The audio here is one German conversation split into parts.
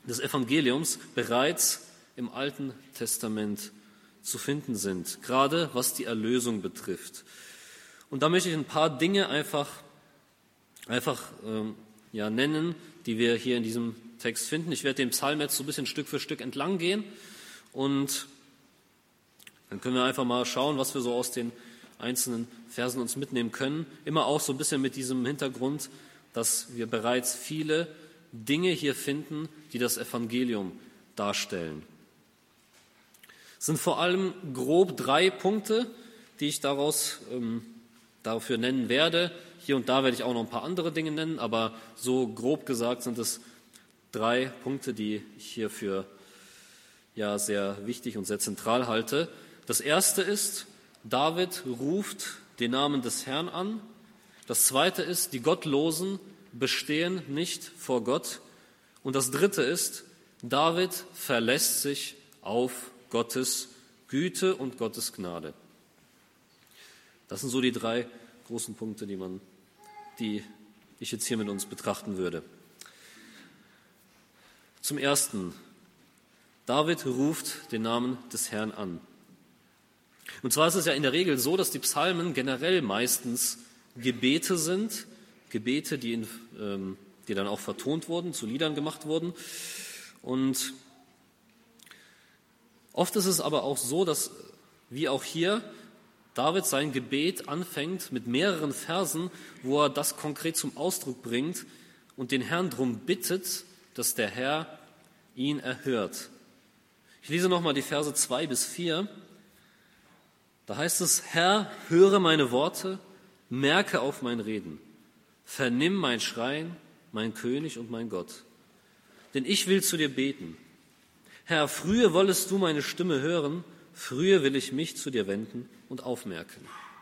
des Evangeliums bereits im Alten Testament zu finden sind, gerade was die Erlösung betrifft. Und da möchte ich ein paar Dinge einfach nennen, die wir hier in diesem Text finden. Ich werde den Psalm jetzt so ein bisschen Stück für Stück entlang gehen und dann können wir einfach mal schauen, was wir so aus den einzelnen Versen uns mitnehmen können. Immer auch so ein bisschen mit diesem Hintergrund, dass wir bereits viele Dinge hier finden, die das Evangelium darstellen. Es sind vor allem grob 3 Punkte, die ich dafür nennen werde. Hier und da werde ich auch noch ein paar andere Dinge nennen, aber so grob gesagt sind es 3 Punkte, die ich hier für sehr wichtig und sehr zentral halte. Das erste ist, David ruft den Namen des Herrn an. Das zweite ist, die Gottlosen bestehen nicht vor Gott. Und das dritte ist, David verlässt sich auf Gottes Güte und Gottes Gnade. Das sind so die 3 großen Punkte, die ich jetzt hier mit uns betrachten würde. Zum Ersten, David ruft den Namen des Herrn an. Und zwar ist es ja in der Regel so, dass die Psalmen generell meistens Gebete sind, Gebete, die dann auch vertont wurden, zu Liedern gemacht wurden. Und oft ist es aber auch so, dass, wie auch hier, David sein Gebet anfängt mit mehreren Versen, wo er das konkret zum Ausdruck bringt und den Herrn darum bittet, dass der Herr ihn erhört. Ich lese nochmal die Verse 2 bis 4. Da heißt es, Herr, höre meine Worte, merke auf mein Reden. Vernimm mein Schreien, mein König und mein Gott. Denn ich will zu dir beten. Herr, frühe wollest du meine Stimme hören, frühe will ich mich zu dir wenden und aufmerken.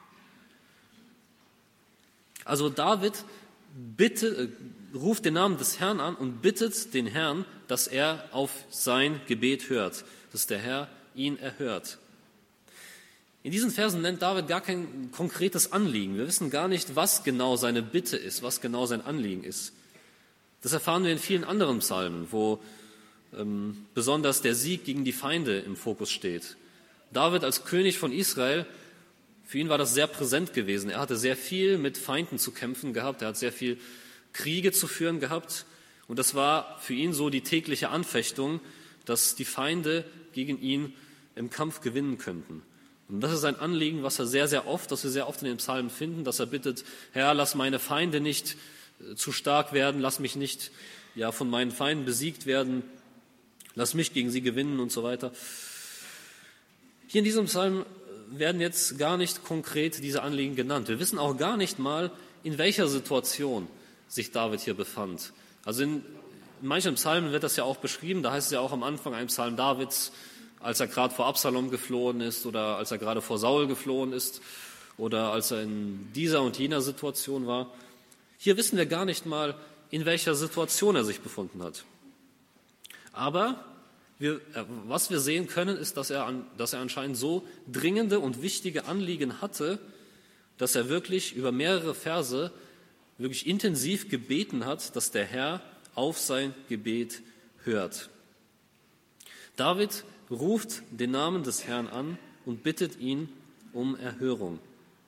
Also David ruft den Namen des Herrn an und bittet den Herrn, dass er auf sein Gebet hört, dass der Herr ihn erhört. In diesen Versen nennt David gar kein konkretes Anliegen. Wir wissen gar nicht, was genau seine Bitte ist, was genau sein Anliegen ist. Das erfahren wir in vielen anderen Psalmen, wo besonders der Sieg gegen die Feinde im Fokus steht. David als König von Israel, für ihn war das sehr präsent gewesen. Er hatte sehr viel mit Feinden zu kämpfen gehabt, er hat sehr viel Kriege zu führen gehabt. Und das war für ihn so die tägliche Anfechtung, dass die Feinde gegen ihn im Kampf gewinnen könnten. Und das ist ein Anliegen, was wir sehr oft in den Psalmen finden, dass er bittet, Herr, lass meine Feinde nicht zu stark werden, lass mich nicht von meinen Feinden besiegt werden, lass mich gegen sie gewinnen und so weiter. Hier in diesem Psalm werden jetzt gar nicht konkret diese Anliegen genannt. Wir wissen auch gar nicht mal, in welcher Situation sich David hier befand. Also in manchen Psalmen wird das ja auch beschrieben, da heißt es ja auch am Anfang ein Psalm Davids, als er gerade vor Absalom geflohen ist oder als er gerade vor Saul geflohen ist oder als er in dieser und jener Situation war. Hier wissen wir gar nicht mal, in welcher Situation er sich befunden hat. Aber was wir sehen können, ist, dass er anscheinend so dringende und wichtige Anliegen hatte, dass er wirklich über mehrere Verse wirklich intensiv gebeten hat, dass der Herr auf sein Gebet hört. David ruft den Namen des Herrn an und bittet ihn um Erhörung.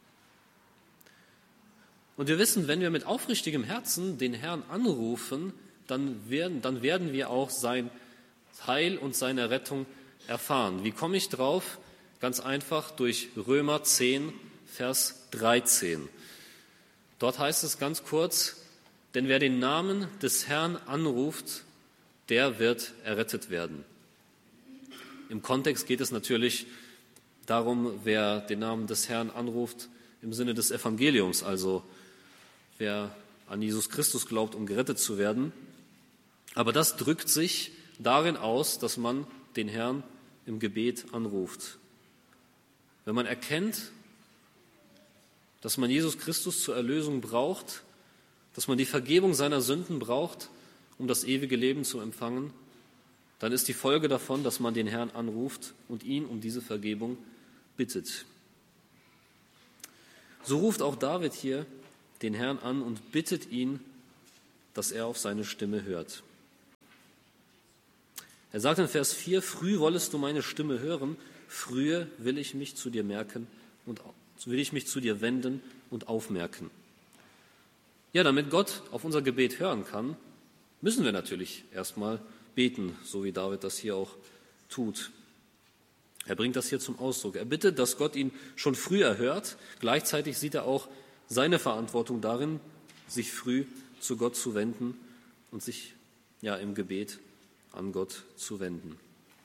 Und wir wissen, wenn wir mit aufrichtigem Herzen den Herrn anrufen, dann werden wir auch sein Heil und seine Rettung erfahren. Wie komme ich drauf? Ganz einfach durch Römer 10, Vers 13. Dort heißt es ganz kurz, denn wer den Namen des Herrn anruft, der wird errettet werden. Im Kontext geht es natürlich darum, wer den Namen des Herrn anruft im Sinne des Evangeliums, also wer an Jesus Christus glaubt, um gerettet zu werden. Aber das drückt sich darin aus, dass man den Herrn im Gebet anruft. Wenn man erkennt, dass man Jesus Christus zur Erlösung braucht, dass man die Vergebung seiner Sünden braucht, um das ewige Leben zu empfangen, dann ist die Folge davon, dass man den Herrn anruft und ihn um diese Vergebung bittet. So ruft auch David hier den Herrn an und bittet ihn, dass er auf seine Stimme hört. Er sagt in Vers 4, früh wollest du meine Stimme hören, frühe will ich mich zu dir merken und will ich mich zu dir wenden und aufmerken. Ja, damit Gott auf unser Gebet hören kann, müssen wir natürlich erstmal beten, so wie David das hier auch tut. Er bringt das hier zum Ausdruck. Er bittet, dass Gott ihn schon früh erhört. Gleichzeitig sieht er auch seine Verantwortung darin, sich früh zu Gott zu wenden und sich im Gebet an Gott zu wenden.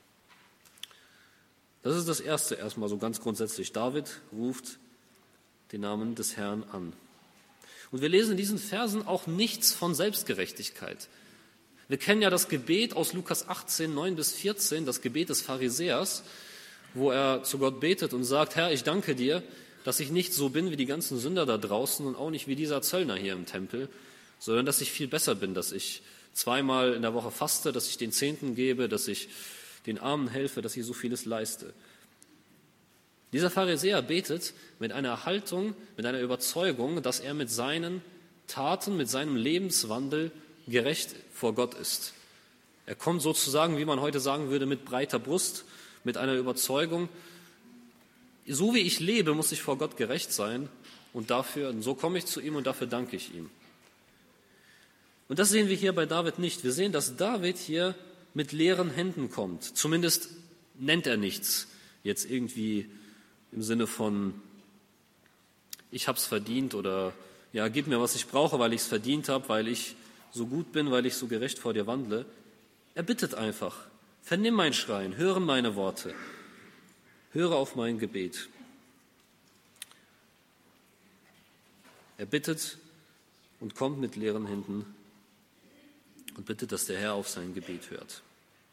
Das ist das Erste erstmal so ganz grundsätzlich. David ruft den Namen des Herrn an. Und wir lesen in diesen Versen auch nichts von Selbstgerechtigkeit. Wir kennen ja das Gebet aus Lukas 18, 9-14, das Gebet des Pharisäers, wo er zu Gott betet und sagt, Herr, ich danke dir, dass ich nicht so bin wie die ganzen Sünder da draußen und auch nicht wie dieser Zöllner hier im Tempel, sondern dass ich viel besser bin, dass ich zweimal in der Woche faste, dass ich den Zehnten gebe, dass ich den Armen helfe, dass ich so vieles leiste. Dieser Pharisäer betet mit einer Haltung, mit einer Überzeugung, dass er mit seinen Taten, mit seinem Lebenswandel gerecht vor Gott ist. Er kommt sozusagen, wie man heute sagen würde, mit breiter Brust, mit einer Überzeugung, so wie ich lebe, muss ich vor Gott gerecht sein und so komme ich zu ihm und dafür danke ich ihm. Und das sehen wir hier bei David nicht. Wir sehen, dass David hier mit leeren Händen kommt. Zumindest nennt er nichts jetzt irgendwie im Sinne von, ich habe es verdient oder gib mir, was ich brauche, weil ich es verdient habe, weil ich so gut bin, weil ich so gerecht vor dir wandle. Er bittet einfach, vernimm mein Schreien, höre meine Worte, höre auf mein Gebet. Er bittet und kommt mit leeren Händen und bittet, dass der Herr auf sein Gebet hört.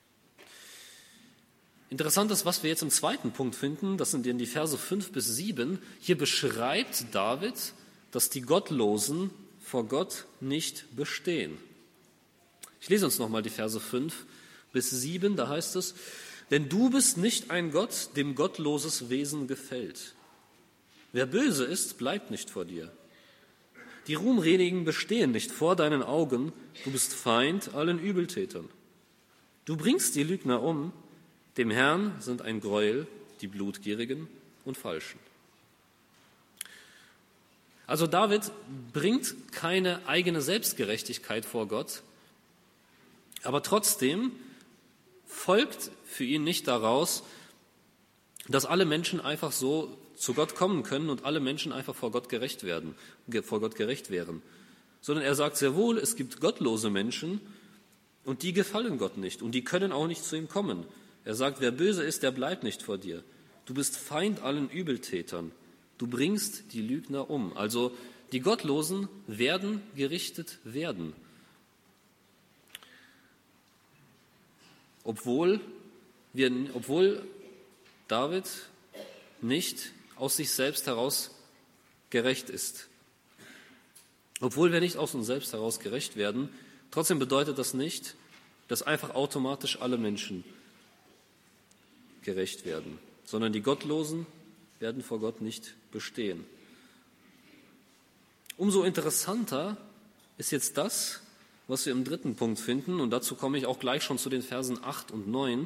Interessant ist, was wir jetzt im zweiten Punkt finden, das sind die Verse 5-7. Hier beschreibt David, dass die Gottlosen vor Gott nicht bestehen. Ich lese uns nochmal die Verse 5-7, da heißt es, denn du bist nicht ein Gott, dem gottloses Wesen gefällt. Wer böse ist, bleibt nicht vor dir. Die Ruhmredigen bestehen nicht vor deinen Augen, du bist Feind allen Übeltätern. Du bringst die Lügner um, dem Herrn sind ein Gräuel die Blutgierigen und Falschen. Also David bringt keine eigene Selbstgerechtigkeit vor Gott, aber trotzdem folgt für ihn nicht daraus, dass alle Menschen einfach so zu Gott kommen können und alle Menschen einfach vor Gott gerecht wären, sondern er sagt sehr wohl, es gibt gottlose Menschen und die gefallen Gott nicht und die können auch nicht zu ihm kommen. Er sagt, wer böse ist, der bleibt nicht vor dir. Du bist Feind allen Übeltätern. Du bringst die Lügner um. Also die Gottlosen werden gerichtet werden. Obwohl David nicht aus sich selbst heraus gerecht ist. Obwohl wir nicht aus uns selbst heraus gerecht werden, trotzdem bedeutet das nicht, dass einfach automatisch alle Menschen gerecht werden, sondern die Gottlosen werden vor Gott nicht bestehen. Umso interessanter ist jetzt das, was wir im dritten Punkt finden, und dazu komme ich auch gleich schon zu den Versen 8 und 9.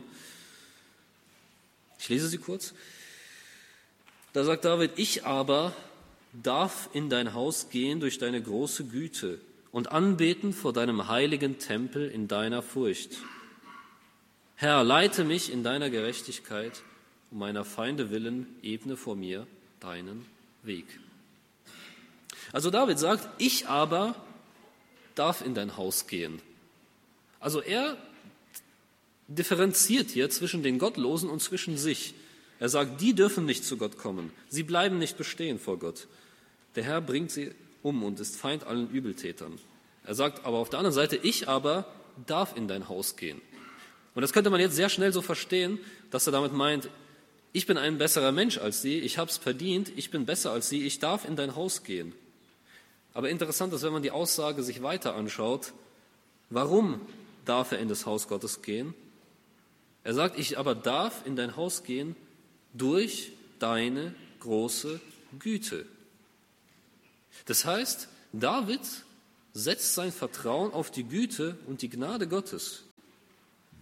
Ich lese sie kurz. Da sagt David, ich aber darf in dein Haus gehen durch deine große Güte und anbeten vor deinem heiligen Tempel in deiner Furcht. Herr, leite mich in deiner Gerechtigkeit, um meiner Feinde willen, ebne vor mir deinen Weg. Also David sagt, ich aber darf in dein Haus gehen. Also er differenziert hier zwischen den Gottlosen und zwischen sich. Er sagt, die dürfen nicht zu Gott kommen. Sie bleiben nicht bestehen vor Gott. Der Herr bringt sie um und ist Feind allen Übeltätern. Er sagt aber auf der anderen Seite, ich aber darf in dein Haus gehen. Und das könnte man jetzt sehr schnell so verstehen, dass er damit meint, ich bin ein besserer Mensch als sie, ich habe es verdient, ich bin besser als sie, ich darf in dein Haus gehen. Aber interessant ist, wenn man die Aussage sich weiter anschaut, warum darf er in das Haus Gottes gehen? Er sagt, ich aber darf in dein Haus gehen durch deine große Güte. Das heißt, David setzt sein Vertrauen auf die Güte und die Gnade Gottes.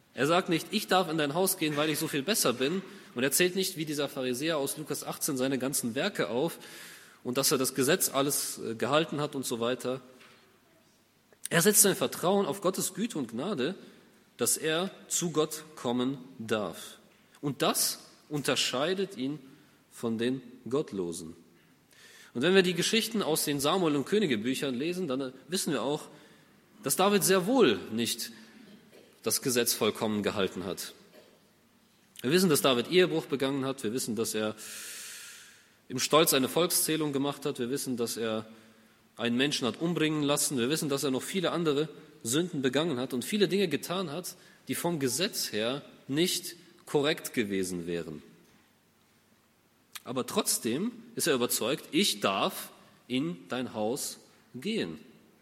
Er sagt nicht, ich darf in dein Haus gehen, weil ich so viel besser bin. Und er zählt nicht wie dieser Pharisäer aus Lukas 18 seine ganzen Werke auf und dass er das Gesetz alles gehalten hat und so weiter. Er setzt sein Vertrauen auf Gottes Güte und Gnade, dass er zu Gott kommen darf. Und das unterscheidet ihn von den Gottlosen. Und wenn wir die Geschichten aus den Samuel- und Königebüchern lesen, dann wissen wir auch, dass David sehr wohl nicht das Gesetz vollkommen gehalten hat. Wir wissen, dass David Ehebruch begangen hat. Wir wissen, dass er im Stolz eine Volkszählung gemacht hat. Wir wissen, dass er einen Menschen hat umbringen lassen. Wir wissen, dass er noch viele andere Sünden begangen hat und viele Dinge getan hat, die vom Gesetz her nicht korrekt gewesen wären. Aber trotzdem ist er überzeugt, ich darf in dein Haus gehen.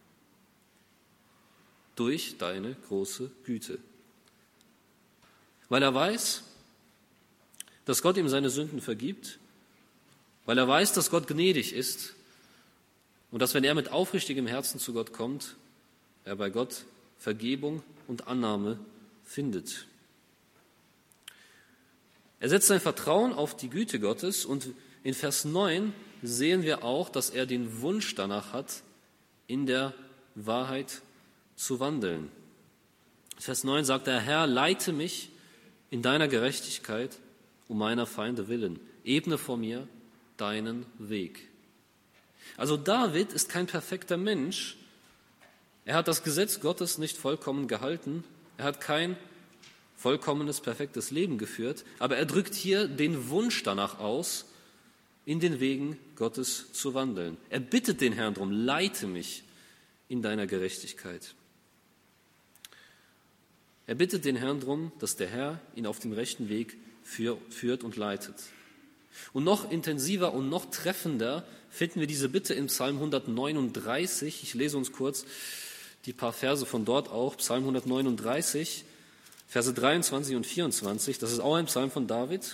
Durch deine große Güte. Weil er weiß, dass Gott ihm seine Sünden vergibt, weil er weiß, dass Gott gnädig ist und dass, wenn er mit aufrichtigem Herzen zu Gott kommt, er bei Gott Vergebung und Annahme findet. Er setzt sein Vertrauen auf die Güte Gottes und in Vers 9 sehen wir auch, dass er den Wunsch danach hat, in der Wahrheit zu wandeln. Vers 9 sagt er, Herr, leite mich in deiner Gerechtigkeit um meiner Feinde willen. Ebne vor mir deinen Weg. Also David ist kein perfekter Mensch. Er hat das Gesetz Gottes nicht vollkommen gehalten. Er hat kein vollkommenes, perfektes Leben geführt. Aber er drückt hier den Wunsch danach aus, in den Wegen Gottes zu wandeln. Er bittet den Herrn darum, leite mich in deiner Gerechtigkeit. Er bittet den Herrn darum, dass der Herr ihn auf den rechten Weg führt und leitet. Und noch intensiver und noch treffender finden wir diese Bitte im Psalm 139. Ich lese uns kurz die paar Verse von dort auch. Psalm 139, Verse 23 und 24. Das ist auch ein Psalm von David,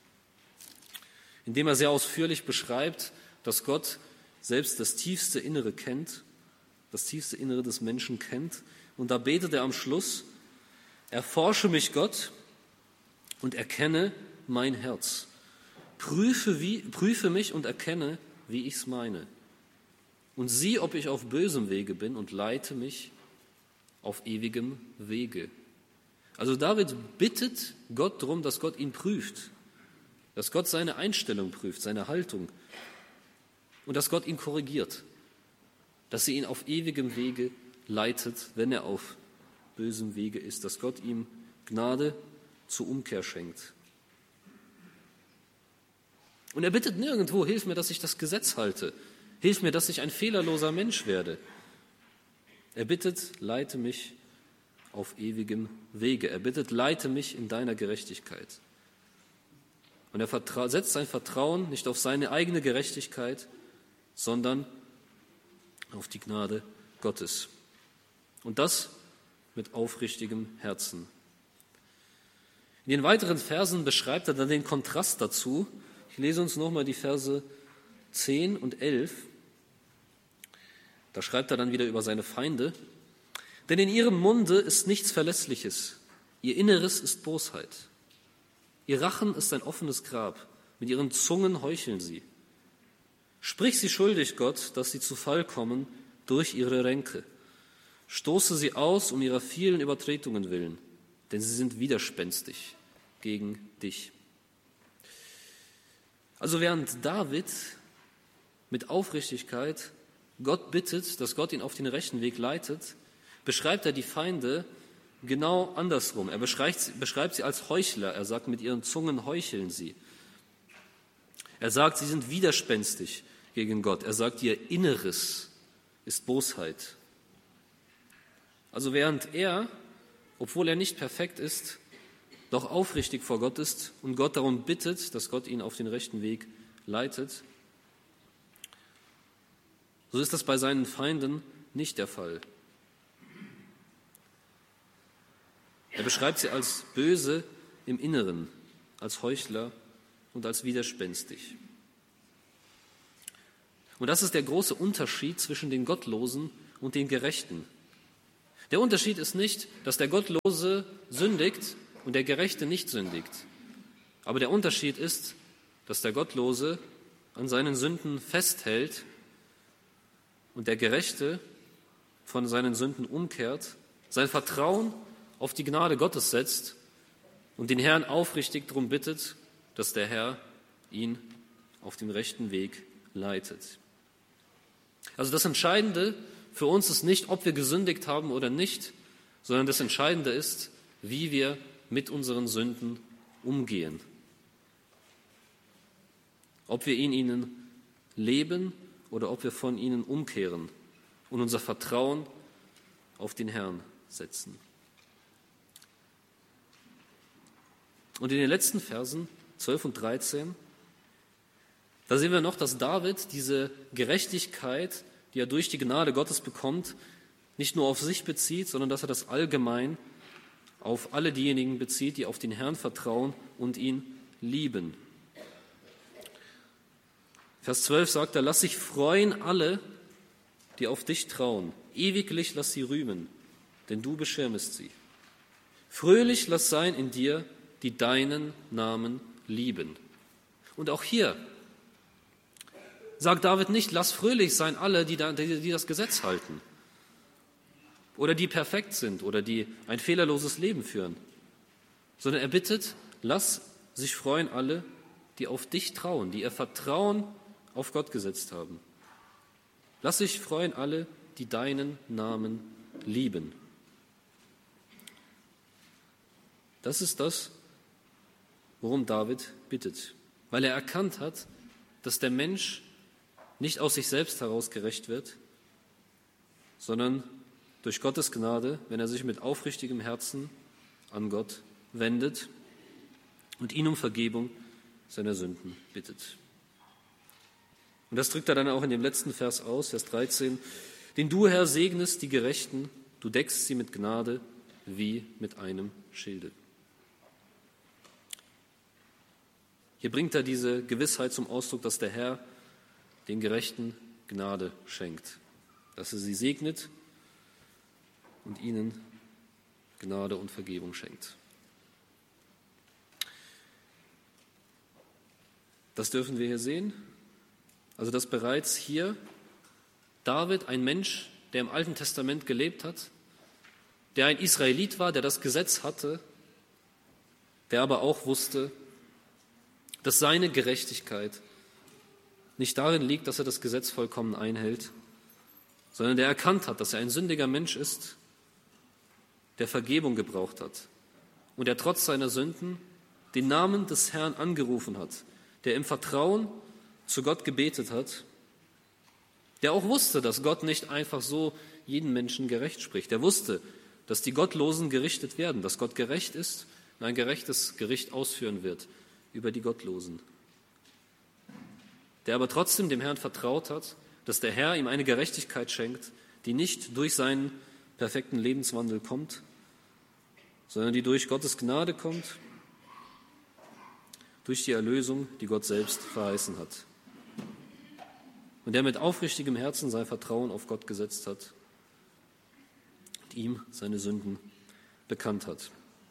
in dem er sehr ausführlich beschreibt, dass Gott selbst das tiefste Innere kennt, das tiefste Innere des Menschen kennt. Und da betet er am Schluss, erforsche mich, Gott, und erkenne mein Herz. Prüfe mich und erkenne, wie ich's meine. Und sieh, ob ich auf bösem Wege bin und leite mich auf ewigem Wege. Also David bittet Gott darum, dass Gott ihn prüft, dass Gott seine Einstellung prüft, seine Haltung und dass Gott ihn korrigiert, dass er ihn auf ewigem Wege leitet, wenn er auf bösem Wege ist, dass Gott ihm Gnade zur Umkehr schenkt. Und er bittet nirgendwo, hilf mir, dass ich das Gesetz halte, hilf mir, dass ich ein fehlerloser Mensch werde. Er bittet, leite mich auf ewigem Wege. Er bittet, leite mich in deiner Gerechtigkeit. Und er setzt sein Vertrauen nicht auf seine eigene Gerechtigkeit, sondern auf die Gnade Gottes. Und das mit aufrichtigem Herzen. In den weiteren Versen beschreibt er dann den Kontrast dazu. Ich lese uns nochmal die Verse 10 und 11. Da schreibt er dann wieder über seine Feinde. Denn in ihrem Munde ist nichts Verlässliches. Ihr Inneres ist Bosheit. Ihr Rachen ist ein offenes Grab. Mit ihren Zungen heucheln sie. Sprich sie schuldig, Gott, dass sie zu Fall kommen durch ihre Ränke. Stoße sie aus um ihrer vielen Übertretungen willen, denn sie sind widerspenstig gegen dich. Also während David mit Aufrichtigkeit Gott bittet, dass Gott ihn auf den rechten Weg leitet, beschreibt er die Feinde genau andersrum. Er beschreibt sie als Heuchler. Er sagt, mit ihren Zungen heucheln sie. Er sagt, sie sind widerspenstig gegen Gott. Er sagt, ihr Inneres ist Bosheit. Also während er, obwohl er nicht perfekt ist, doch aufrichtig vor Gott ist und Gott darum bittet, dass Gott ihn auf den rechten Weg leitet, so ist das bei seinen Feinden nicht der Fall. Er beschreibt sie als böse im Inneren, als Heuchler und als widerspenstig. Und das ist der große Unterschied zwischen den Gottlosen und den Gerechten. Der Unterschied ist nicht, dass der Gottlose sündigt und der Gerechte nicht sündigt. Aber der Unterschied ist, dass der Gottlose an seinen Sünden festhält und der Gerechte von seinen Sünden umkehrt, sein Vertrauen auf die Gnade Gottes setzt und den Herrn aufrichtig darum bittet, dass der Herr ihn auf den rechten Weg leitet. Also das Entscheidende für uns ist nicht, ob wir gesündigt haben oder nicht, sondern das Entscheidende ist, wie wir mit unseren Sünden umgehen. Ob wir in ihnen leben oder ob wir von ihnen umkehren und unser Vertrauen auf den Herrn setzen. Und in den letzten Versen 12 und 13, da sehen wir noch, dass David diese Gerechtigkeit, die er durch die Gnade Gottes bekommt, nicht nur auf sich bezieht, sondern dass er das allgemein auf alle diejenigen bezieht, die auf den Herrn vertrauen und ihn lieben. Vers 12 sagt er, lass sich freuen alle, die auf dich trauen. Ewiglich lass sie rühmen, denn du beschirmest sie. Fröhlich lass sein in dir, die deinen Namen lieben. Und auch hier sagt David nicht, lass fröhlich sein alle, die das Gesetz halten oder die perfekt sind oder die ein fehlerloses Leben führen, sondern er bittet, lass sich freuen alle, die auf dich trauen, die ihr Vertrauen auf Gott gesetzt haben. Lass sich freuen alle, die deinen Namen lieben. Das ist das, worum David bittet, weil er erkannt hat, dass der Mensch nicht aus sich selbst heraus gerecht wird, sondern durch Gottes Gnade, wenn er sich mit aufrichtigem Herzen an Gott wendet und ihn um Vergebung seiner Sünden bittet. Und das drückt er dann auch in dem letzten Vers aus, Vers 13. Den du, Herr, segnest die Gerechten, du deckst sie mit Gnade wie mit einem Schilde. Hier bringt er diese Gewissheit zum Ausdruck, dass der Herr den Gerechten Gnade schenkt, dass er sie segnet und ihnen Gnade und Vergebung schenkt. Das dürfen wir hier sehen. Also dass bereits hier David, ein Mensch, der im Alten Testament gelebt hat, der ein Israelit war, der das Gesetz hatte, der aber auch wusste, dass seine Gerechtigkeit nicht darin liegt, dass er das Gesetz vollkommen einhält, sondern der erkannt hat, dass er ein sündiger Mensch ist, der Vergebung gebraucht hat und der trotz seiner Sünden den Namen des Herrn angerufen hat, der im Vertrauen zu Gott gebetet hat, der auch wusste, dass Gott nicht einfach so jeden Menschen gerecht spricht. Er wusste, dass die Gottlosen gerichtet werden, dass Gott gerecht ist und ein gerechtes Gericht ausführen wird über die Gottlosen. Der aber trotzdem dem Herrn vertraut hat, dass der Herr ihm eine Gerechtigkeit schenkt, die nicht durch seinen perfekten Lebenswandel kommt, sondern die durch Gottes Gnade kommt, durch die Erlösung, die Gott selbst verheißen hat. Und der mit aufrichtigem Herzen sein Vertrauen auf Gott gesetzt hat und ihm seine Sünden bekannt hat.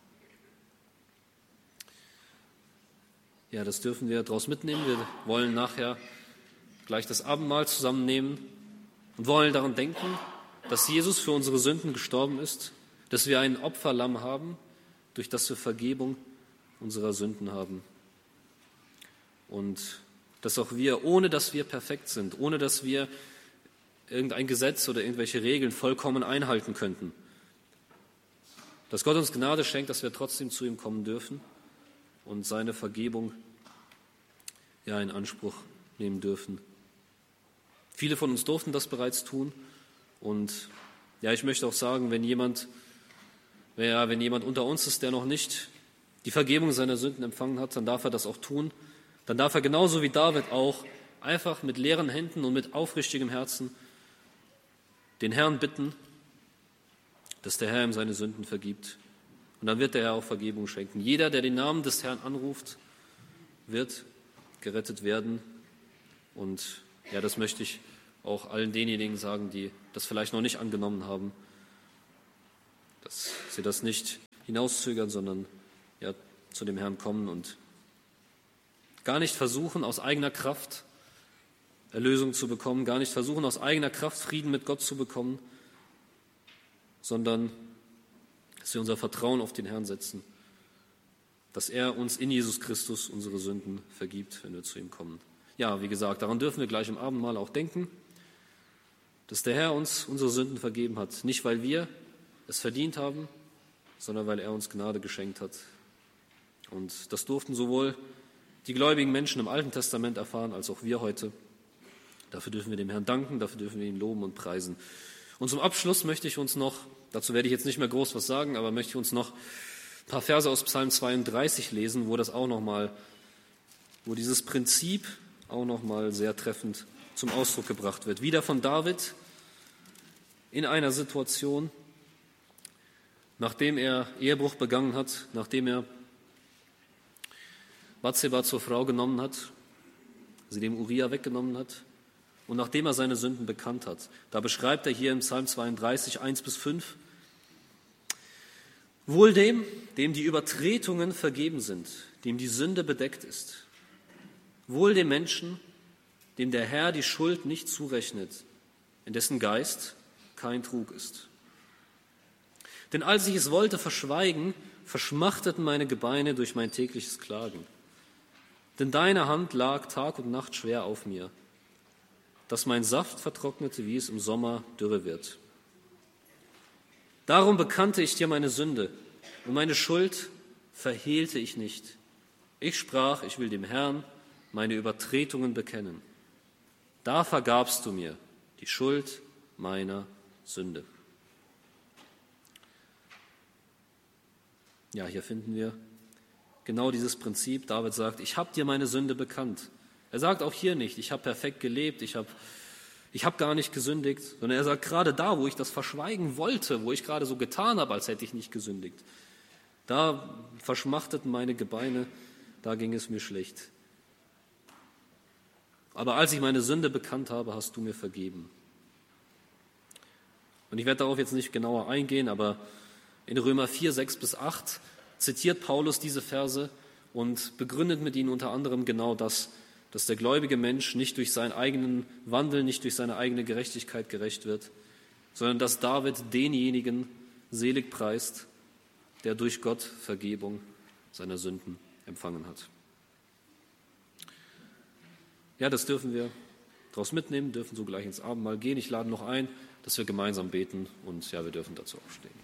Ja, das dürfen wir daraus mitnehmen. Wir wollen nachher gleich das Abendmahl zusammennehmen und wollen daran denken, dass Jesus für unsere Sünden gestorben ist, dass wir ein Opferlamm haben, durch das wir Vergebung unserer Sünden haben. Und dass auch wir, ohne dass wir perfekt sind, ohne dass wir irgendein Gesetz oder irgendwelche Regeln vollkommen einhalten könnten, dass Gott uns Gnade schenkt, dass wir trotzdem zu ihm kommen dürfen und seine Vergebung in Anspruch nehmen dürfen. Viele von uns durften das bereits tun und ich möchte auch sagen, wenn jemand unter uns ist, der noch nicht die Vergebung seiner Sünden empfangen hat, dann darf er das auch tun. Dann darf er genauso wie David auch einfach mit leeren Händen und mit aufrichtigem Herzen den Herrn bitten, dass der Herr ihm seine Sünden vergibt. Und dann wird der Herr auch Vergebung schenken. Jeder, der den Namen des Herrn anruft, wird gerettet werden. Und das möchte ich auch allen denjenigen sagen, die das vielleicht noch nicht angenommen haben. dass sie das nicht hinauszögern, sondern ja, zu dem Herrn kommen und gar nicht versuchen, aus eigener Kraft Erlösung zu bekommen, gar nicht versuchen, aus eigener Kraft Frieden mit Gott zu bekommen, sondern dass wir unser Vertrauen auf den Herrn setzen, dass er uns in Jesus Christus unsere Sünden vergibt, wenn wir zu ihm kommen. Ja, wie gesagt, daran dürfen wir gleich im Abendmahl auch denken, dass der Herr uns unsere Sünden vergeben hat, nicht weil wir es verdient haben, sondern weil er uns Gnade geschenkt hat. Und das durften sowohl die gläubigen Menschen im Alten Testament erfahren, als auch wir heute. Dafür dürfen wir dem Herrn danken, dafür dürfen wir ihn loben und preisen. Und zum Abschluss möchte ich uns noch, dazu werde ich jetzt nicht mehr groß was sagen, aber möchte ich uns noch ein paar Verse aus Psalm 32 lesen, wo dieses Prinzip auch nochmal sehr treffend zum Ausdruck gebracht wird. Wieder von David in einer Situation, nachdem er Ehebruch begangen hat, nachdem er Bathseba zur Frau genommen hat, sie dem Uria weggenommen hat und nachdem er seine Sünden bekannt hat. Da beschreibt er hier im Psalm 32, 1-5, wohl dem die Übertretungen vergeben sind, dem die Sünde bedeckt ist. Wohl dem Menschen, dem der Herr die Schuld nicht zurechnet, in dessen Geist kein Trug ist. Denn als ich es wollte verschweigen, verschmachteten meine Gebeine durch mein tägliches Klagen. Denn deine Hand lag Tag und Nacht schwer auf mir, dass mein Saft vertrocknete, wie es im Sommer dürre wird. Darum bekannte ich dir meine Sünde und meine Schuld verhehlte ich nicht. Ich sprach, ich will dem Herrn meine Übertretungen bekennen. Da vergabst du mir die Schuld meiner Sünde. Ja, hier finden wir genau dieses Prinzip. David sagt, ich habe dir meine Sünde bekannt. Er sagt auch hier nicht, ich habe perfekt gelebt, ich habe gar nicht gesündigt, sondern er sagt, gerade da, wo ich das verschweigen wollte, wo ich gerade so getan habe, als hätte ich nicht gesündigt, da verschmachteten meine Gebeine, da ging es mir schlecht. Aber als ich meine Sünde bekannt habe, hast du mir vergeben. Und ich werde darauf jetzt nicht genauer eingehen, aber in Römer 4, 6-8 zitiert Paulus diese Verse und begründet mit ihnen unter anderem genau das, dass der gläubige Mensch nicht durch seinen eigenen Wandel, nicht durch seine eigene Gerechtigkeit gerecht wird, sondern dass David denjenigen selig preist, der durch Gott Vergebung seiner Sünden empfangen hat. Ja, das dürfen wir daraus mitnehmen, dürfen so gleich ins Abendmahl gehen. Ich lade noch ein, dass wir gemeinsam beten und ja, wir dürfen dazu aufstehen.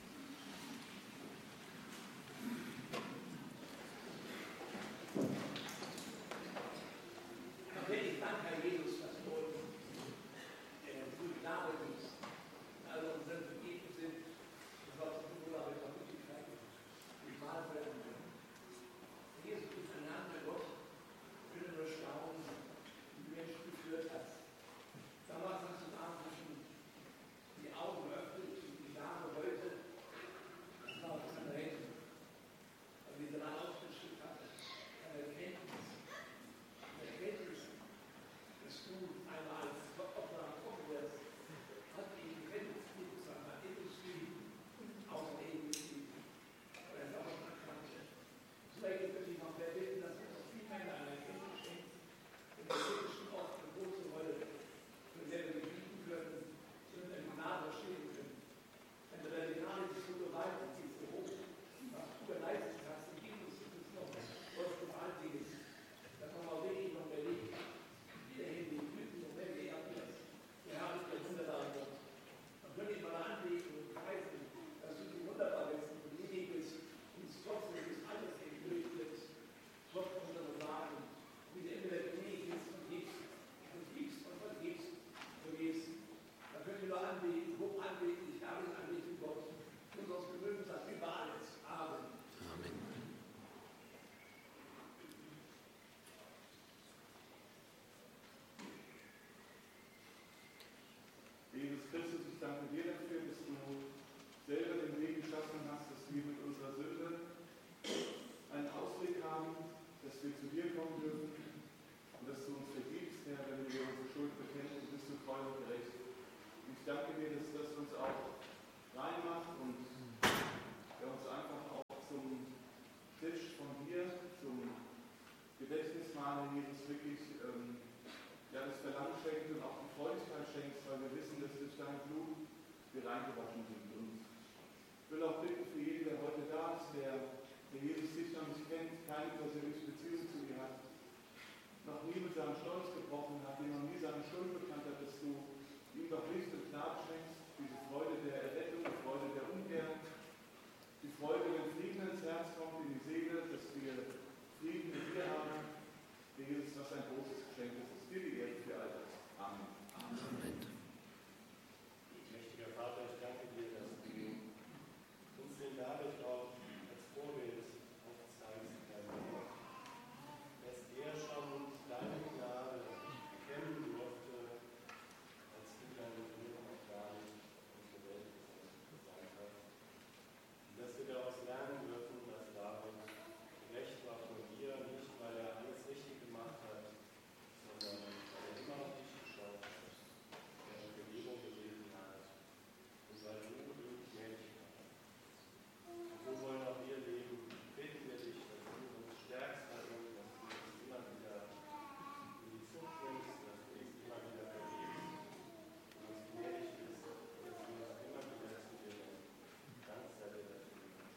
reingewaschen sind. Und ich will auch bitten für jeden, der heute da ist, der Jesus dich noch nicht kennt, keine persönliche Beziehung zu dir hat, noch nie mit seinem Stolz gebrochen hat, dem noch nie seine Schuld bekannt hat, dass du ihm doch Licht und Gnade schenkst, diese Freude der Errettung, die Freude der Umkehr, die Freude, wenn Frieden ins Herz kommt, in die Seele, dass wir Frieden mit dir haben. Jesus, was ein großes Geschenk ist. Es dir die Ehre für all das. Amen. Amen. Mächtiger Vater, ich danke dir, dass du uns den David auch als Vorbild aufzeigst, dass er schon deine Gnade kennen durfte, als du deine Liebe noch gar nicht auf der Welt gesagt hast. Und dass wir daraus lernen dürfen, dass David gerecht war vor dir, nicht weil er alles richtig gemacht hat, sondern weil er immer auf dich geschaut hat, weil er Vergebung gebeten hat und weil du ihn gnädig warst. Und so wollen auch wir leben. Beten wir dich, dass du uns stärkst darin, dass du uns immer wieder in die Zucht nimmst, dass du uns immer wieder vergibst und uns gnädig bist, dass wir uns immer wieder zu dir nehmen. Dank sei dir dafür.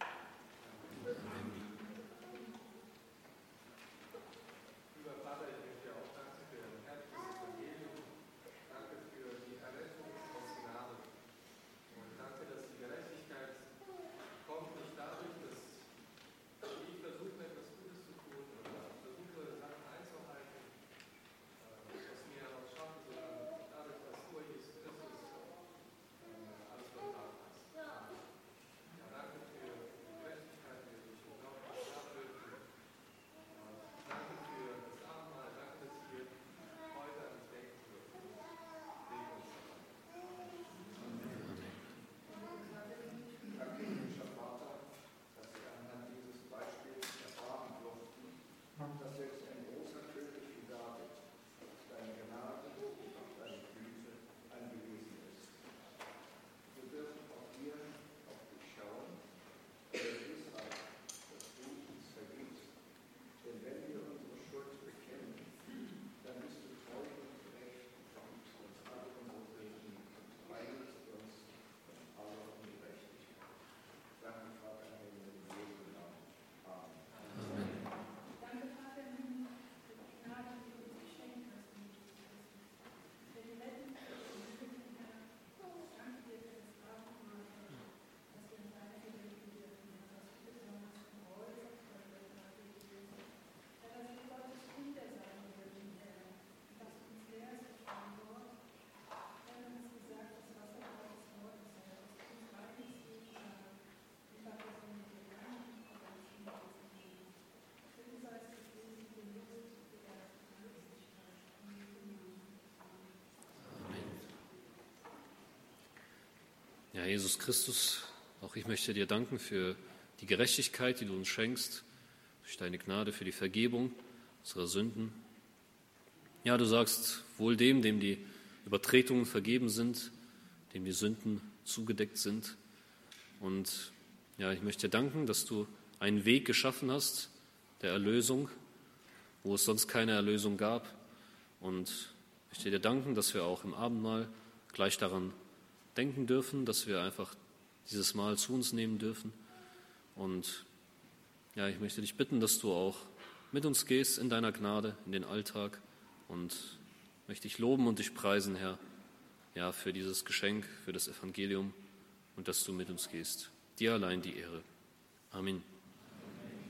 Lieber Vater, ich möchte dir auch danken für dein herzliches Evangelium. Danke für die Errettung aus Gnade. Und danke, dass die Gerechtigkeit kommt nicht dadurch, dass ich versuche, etwas Gutes zu tun oder versuche, Sachen einzuhalten, was mir auch schaffe, sondern dadurch, dass du, Jesus Christus, alles vollbracht hast. Ja, danke für die Gerechtigkeit, die wir durch den Glauben haben dürfen. Danke für das Abendmahl, danke, dass wir heute an dich denken dürfen. Segen uns dabei. Danke, himmlischer Vater, dass wir anhand dieses Beispiels erfahren durften, dass selbst ein großer König wie David auf deine Gnade und auf deine Güte angewiesen ist. Wir dürfen auch hier auf dich schauen, und es ist auch, dass du uns vergibst. Denn wenn wir unsere Schuld bekennen, dann bist du treu und gerecht und vergibst uns alle unsere Sünden und reinigst uns von aller Ungerechtigkeit. Danke, Vater im Himmel, in Jesu Namen. Amen. Danke, Vater im Himmel, für die Gnade, die du uns geschenkt hast, in Jesus Christus. Für die Rettung, für die Sünden, Herr. Danke dir für das Abendmahl, Herr, dass wir in deine Gedenken dürfen, Herr, dass du besonders Freude und Gnade gibst. Herr, dass wir Gottes Kinder sein dürfen, Herr, und dass du uns lehrst durch dein Wort. Herr, du hast gesagt, das Wasser Gottes Wortes, Herr, dass du uns reinigst durch Gnade. Und dafür sind wir dankbar und verdanken dir. Für du seist gepriesen, die Lust, die Gerechtigkeit, in Jesu Namen. Amen. Ja, Jesus Christus, auch ich möchte dir danken für die Gerechtigkeit, die du uns schenkst, durch deine Gnade, für die Vergebung unserer Sünden. Ja, du sagst, wohl dem die Übertretungen vergeben sind, dem die Sünden zugedeckt sind. Und ja, ich möchte dir danken, dass du einen Weg geschaffen hast, der Erlösung, wo es sonst keine Erlösung gab. Und ich möchte dir danken, dass wir auch im Abendmahl gleich daran denken dürfen, dass wir einfach dieses Mahl zu uns nehmen dürfen. Und ja, ich möchte dich bitten, dass du auch mit uns gehst in deiner Gnade, in den Alltag. Und möchte dich loben und dich preisen, Herr, ja, für dieses Geschenk, für das Evangelium und dass du mit uns gehst. Dir allein die Ehre. Amen.